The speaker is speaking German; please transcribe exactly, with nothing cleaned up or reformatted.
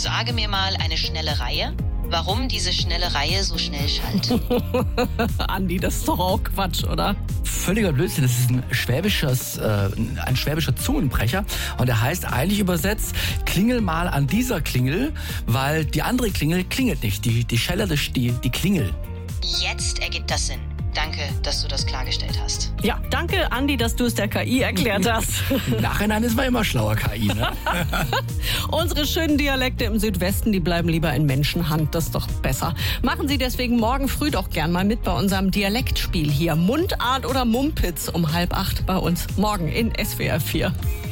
Sage mir mal eine schnelle Reihe. Warum diese schnelle Reihe so schnell schallt? Andi, das ist doch auch Quatsch, oder? Völliger Blödsinn. Das ist ein schwäbisches, äh, ein schwäbischer Zungenbrecher. Und der heißt eigentlich übersetzt, klingel mal an dieser Klingel, weil die andere Klingel klingelt nicht. Die, die Schelle, die, die Klingel. Jetzt ergibt das Sinn. Danke, dass du das klargestellt hast. Ja, danke, Andi, dass du es der K I erklärt hast. Im Nachhinein ist man immer schlauer, K I, ne? Unsere schönen Dialekte im Südwesten, die bleiben lieber in Menschenhand. Das ist doch besser. Machen Sie deswegen morgen früh doch gern mal mit bei unserem Dialektspiel hier. Mundart oder Mumpitz um halb acht bei uns. Morgen in S W R vier.